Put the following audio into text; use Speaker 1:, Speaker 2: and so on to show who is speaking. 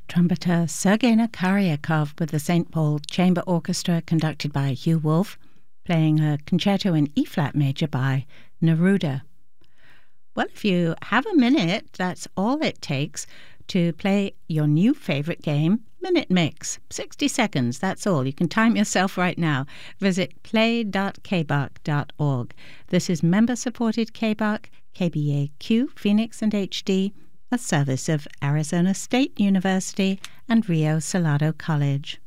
Speaker 1: trumpeter Sergei Nakaryakov with the St. Paul Chamber Orchestra conducted by Hugh Wolf, playing a concerto in E-flat major by Neruda. Well, if you have a minute, that's all it takes to play your new favourite game, Minute Mix. 60 seconds, that's all. You can time yourself right now. Visit play.kbach.org. This is member-supported KBAC, KBAQ, Phoenix and HD, a service of Arizona State University and Rio Salado College.